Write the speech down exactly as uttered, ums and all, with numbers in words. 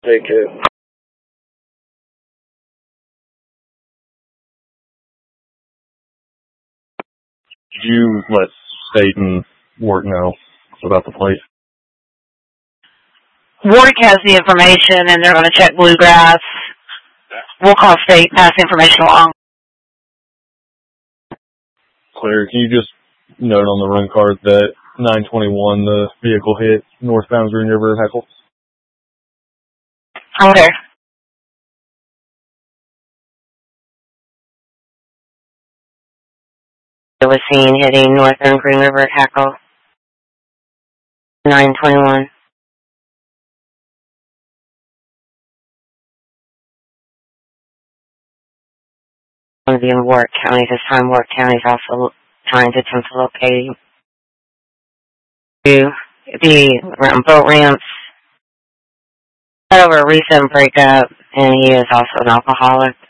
Take care. Did you let State and Warwick know about the plate? Warwick has the information, and they're going to check Bluegrass. We'll call State, pass the information along. Clear. Can you just note on the run card that nine twenty-one, the vehicle hit northbound Green River Heckle? Okay. It was seen hitting northern Green River Heckle. nine twenty-one. Going to be in Warwick County this time. Warwick County is also trying to attempt to locate him. The boat ramps had over a recent breakup, and he is also an alcoholic.